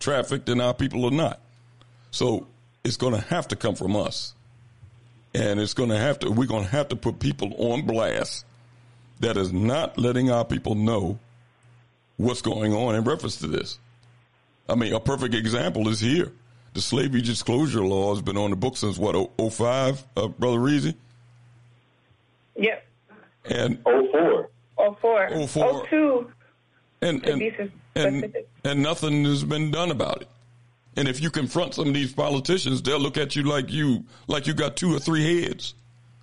trafficked and our people are not. So it's going to have to come from us. And we're going to have to put people on blast that is not letting our people know what's going on in reference to this. I mean, a perfect example is here. The slavery disclosure law has been on the books since, what, 05, Brother Reezy? Yep. And 04. 02. And nothing has been done about it. And if you confront some of these politicians, they'll look at you like you got 2 or 3 heads.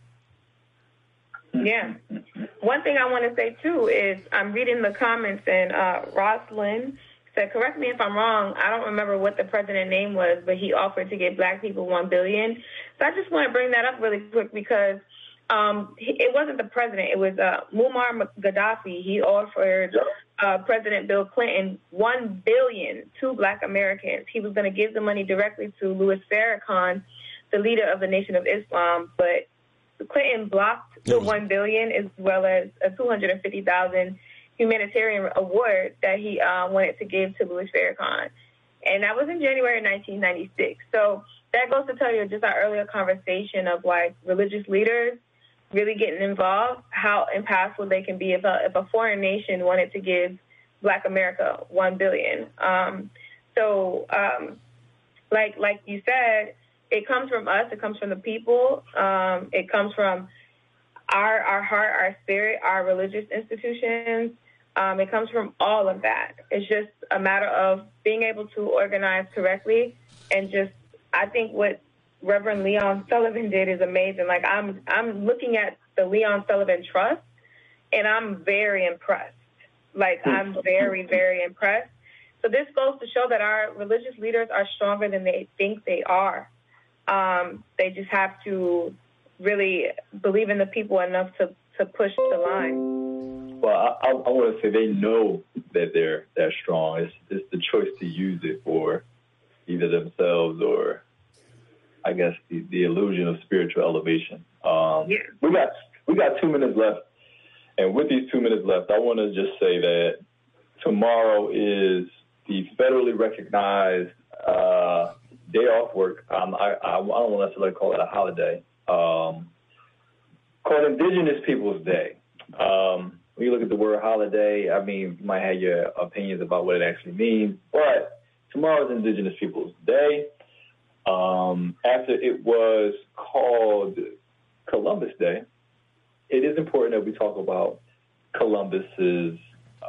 Yeah. One thing I want to say, too, is I'm reading the comments, and Roslyn said, correct me if I'm wrong, I don't remember what the president's name was, but he offered to give black people $1 billion. So I just want to bring that up really quick because it wasn't the president. It was Muammar Gaddafi. He offered President Bill Clinton $1 billion to black Americans. He was going to give the money directly to Louis Farrakhan, the leader of the Nation of Islam, but Clinton blocked the $1 billion as well as a $250,000 humanitarian award that he wanted to give to Louis Farrakhan. And that was in January 1996. So that goes to tell you just our earlier conversation of like religious leaders really getting involved, how impactful they can be if a foreign nation wanted to give Black America $1 billion. Like you said, it comes from us. It comes from the people. It comes from our heart, our spirit, our religious institutions. It comes from all of that. It's just a matter of being able to organize correctly, and just I think what Reverend Leon Sullivan did is amazing. Like I'm looking at the Leon Sullivan Trust, and I'm very impressed. Like I'm very, very impressed. So this goes to show that our religious leaders are stronger than they think they are. They just have to really believe in the people enough to push the line. Well, I want to say they know that they're strong. It's the choice to use it for either themselves or, I guess, the illusion of spiritual elevation. We got 2 minutes left, and with these 2 minutes left, I want to just say that tomorrow is the federally recognized day off work. I don't want to necessarily call it a holiday. Called Indigenous Peoples Day. When you look at the word holiday, I mean, you might have your opinions about what it actually means, but tomorrow is Indigenous Peoples Day. After it was called Columbus Day, it is important that we talk about Columbus's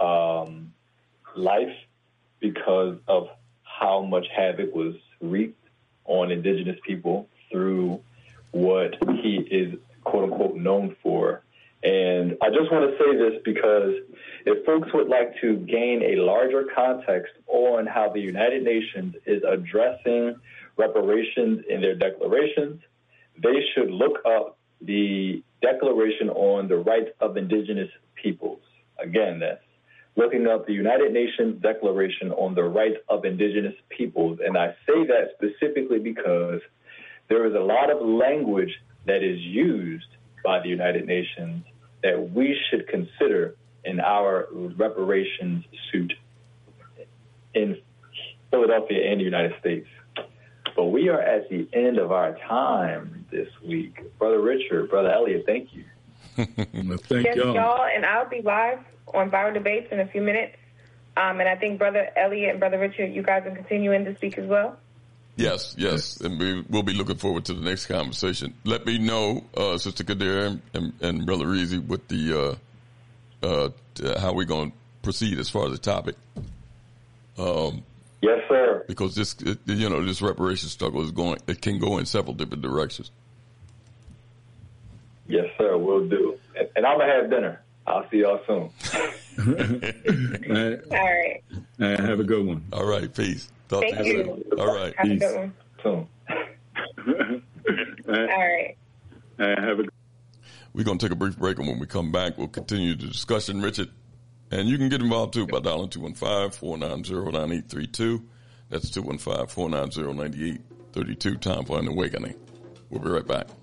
life because of how much havoc was wreaked on indigenous people through what he is, quote unquote, known for. And I just want to say this because if folks would like to gain a larger context on how the United Nations is addressing reparations in their declarations, they should look up the Declaration on the Rights of Indigenous Peoples. Again, that's looking up the United Nations Declaration on the Rights of Indigenous Peoples. And I say that specifically because there is a lot of language that is used by the United Nations that we should consider in our reparations suit in Philadelphia and the United States. But we are at the end of our time this week. Brother Richard, Brother Elliot, thank you. Thank y'all. And I'll be live on Viral Debates in a few minutes. And I think Brother Elliot and Brother Richard, you guys are continuing to speak as well. Yes. And we'll be looking forward to the next conversation. Let me know, Sister Kadir and Brother Reezy, with the how we're going to proceed as far as the topic. Yes, sir. Because this reparation struggle it can go in several different directions. Yes, sir, we'll do. And I'm going to have dinner. I'll see y'all soon. All right. Have a good one. All right, peace. Talk Thank to you you. soon. All right. Have Peace. a good one. Soon. All right. Have a. We're going to take a brief break, and when we come back, we'll continue the discussion, Richard. And you can get involved, too, by dialing 215-490-9832. That's 215-490-9832. Time for an awakening. We'll be right back.